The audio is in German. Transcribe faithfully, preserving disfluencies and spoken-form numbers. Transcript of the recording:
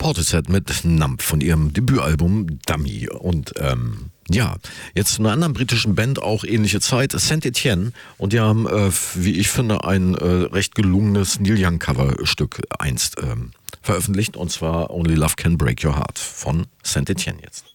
Portishead mit Nump von ihrem Debütalbum Dummy. Und ähm, ja, jetzt zu einer anderen britischen Band, auch ähnliche Zeit, Saint Etienne. Und die haben, äh, wie ich finde, ein äh, recht gelungenes Neil Young Coverstück einst ähm, veröffentlicht. Und zwar Only Love Can Break Your Heart von Saint Etienne jetzt.